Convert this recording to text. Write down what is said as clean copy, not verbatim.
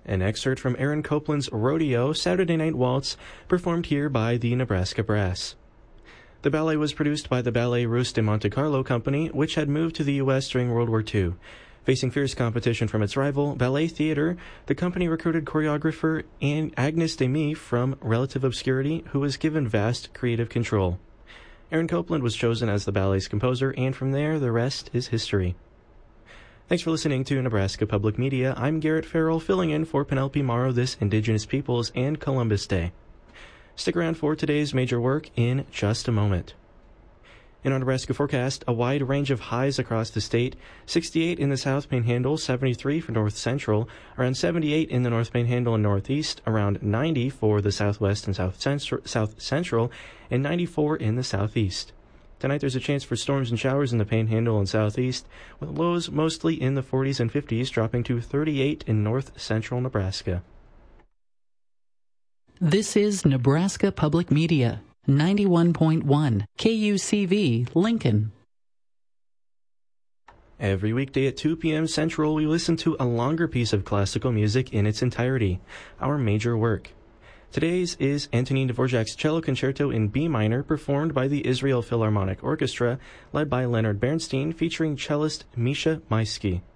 An excerpt from Aaron Copland's Rodeo Saturday Night Waltz, performed here by the Nebraska Brass. The ballet was produced by the Ballet Russe de Monte Carlo Company, which had moved to the U.S. during World War II. Facing fierce competition from its rival, Ballet Theatre, the company recruited choreographer Agnes Demy from relative obscurity, who was given vast creative control. Aaron Copland was chosen as the ballet's composer, and from there, the rest is history. Thanks for listening to Nebraska Public Media. I'm Garrett Farrell, filling in for Penelope Morrow this Indigenous Peoples and Columbus Day. Stick around for today's major work in just a moment. In our Nebraska forecast, a wide range of highs across the state: 68 in the South Panhandle, 73 for North Central, around 78 in the North Panhandle and Northeast, around 90 for the Southwest and South Central, and 94 in the Southeast. Tonight there's a chance for storms and showers in the Panhandle and Southeast, with lows mostly in the 40s and 50s, dropping to 38 in North Central Nebraska. This is Nebraska Public Media, 91.1 KUCV, Lincoln. Every weekday at 2 p.m. Central, we listen to a longer piece of classical music in its entirety, our major work. Today's is Antonin Dvorak's Cello Concerto in B minor, performed by the Israel Philharmonic Orchestra, led by Leonard Bernstein, featuring cellist Misha Maisky.